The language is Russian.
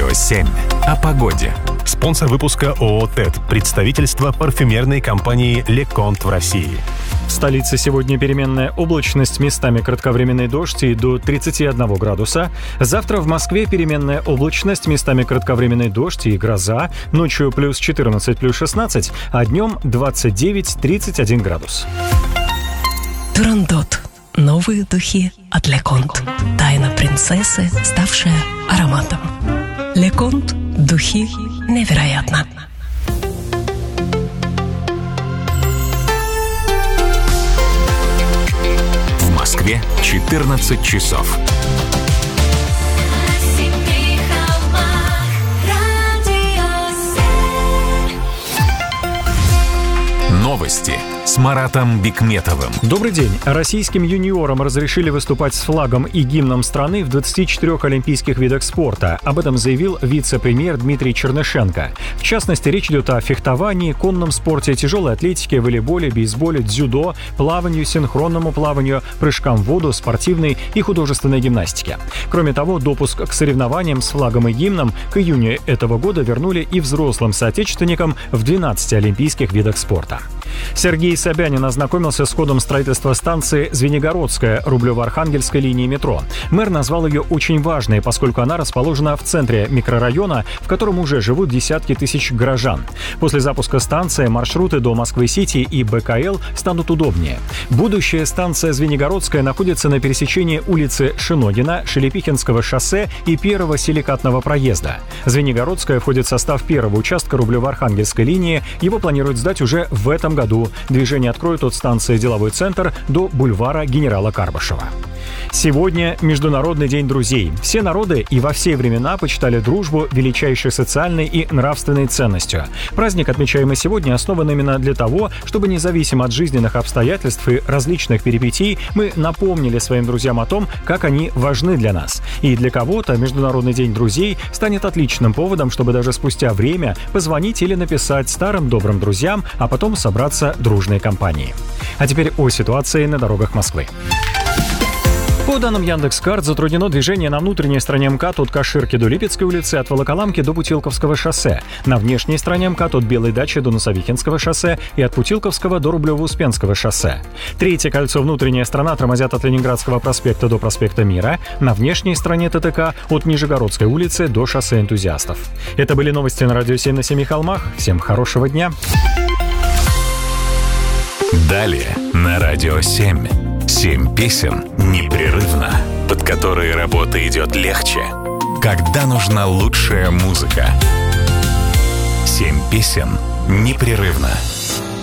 Радио 7. О погоде. Спонсор выпуска ООО «ТЭД». Представительство парфюмерной компании «Леконт» в России. В столице сегодня переменная облачность, местами кратковременный дождь и до 31 градуса. Завтра в Москве переменная облачность, местами кратковременный дождь и гроза. Ночью плюс 14, плюс 16, а днем 29-31 градус. Турандот. Новые духи от Леконт. Тайна принцессы, ставшая ароматом. Леконт. Духи невероятно. В Москве 14 часов. Новости с Маратом Бикметовым. Добрый день. Российским юниорам разрешили выступать с флагом и гимном страны в 24 олимпийских видах спорта. Об этом заявил вице-премьер Дмитрий Чернышенко. В частности, речь идет о фехтовании, конном спорте, тяжелой атлетике, волейболе, бейсболе, дзюдо, плаванию, синхронному плаванию, прыжкам в воду, спортивной и художественной гимнастике. Кроме того, допуск к соревнованиям с флагом и гимном к июню этого года вернули и взрослым соотечественникам в 12 олимпийских видах спорта. Сергей Собянин ознакомился с ходом строительства станции Звенигородская Рублево-Архангельской линии метро. Мэр назвал ее очень важной, поскольку она расположена в центре микрорайона, в котором уже живут десятки тысяч горожан. После запуска станции маршруты до Москвы-Сити и БКЛ станут удобнее. Будущая станция Звенигородская находится на пересечении улицы Шиногина, Шелепихинского шоссе и первого силикатного проезда. Звенигородская входит в состав первого участка Рублево-Архангельской линии. Его планируют сдать уже в этом году. Движение откроют от станции «Деловой центр» до бульвара генерала Карбышева. Сегодня Международный день друзей. Все народы и во все времена почитали дружбу величайшей социальной и нравственной ценностью. Праздник, отмечаемый сегодня, основан именно для того, чтобы независимо от жизненных обстоятельств и различных перипетий мы напомнили своим друзьям о том, как они важны для нас. И для кого-то Международный день друзей станет отличным поводом, чтобы даже спустя время позвонить или написать старым добрым друзьям, а потом собраться дружной компанией. А теперь о ситуации на дорогах Москвы. По данным Яндекс.Карт, затруднено движение на внутренней стороне МКАД от Каширки до Липецкой улицы, от Волоколамки до Путилковского шоссе. На внешней стороне МКАД от Белой дачи до Носовихинского шоссе и от Путилковского до Рублево-Успенского шоссе. Третье кольцо внутренняя сторона тормозят от Ленинградского проспекта до проспекта Мира. На внешней стороне ТТК от Нижегородской улицы до шоссе Энтузиастов. Это были новости на Радио 7 на Семи холмах. Всем хорошего дня. Далее на Радио 7. 7 песен непрерывно, под которые работа идет легче. Когда нужна лучшая музыка. 7 песен непрерывно.